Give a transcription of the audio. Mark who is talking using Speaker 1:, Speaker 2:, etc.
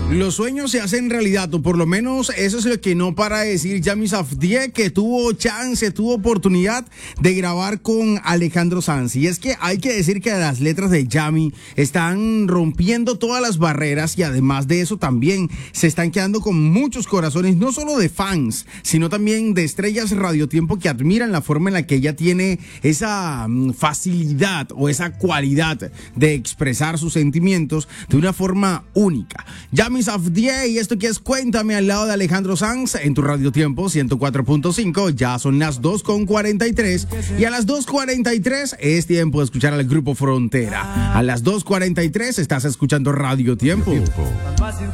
Speaker 1: Los sueños se hacen realidad, o por lo menos eso es lo que no para de decir Yami Safdie, que tuvo chance, tuvo oportunidad de grabar con Alejandro Sanz. Y es que hay que decir que las letras de Yami están rompiendo todas las barreras y además de eso también se están quedando con muchos corazones, no solo de fans, sino también de estrellas radiotiempo que admiran la forma en la que ella tiene esa facilidad o esa cualidad de expresar sus sentimientos de una forma única. Yami Safdie, y esto que es Cuéntame al lado de Alejandro Sanz en tu Radio Tiempo 104.5. Ya son las 2:43 y a las 2:43 es tiempo de escuchar al Grupo Frontera. A las 2:43 estás escuchando Radio Tiempo.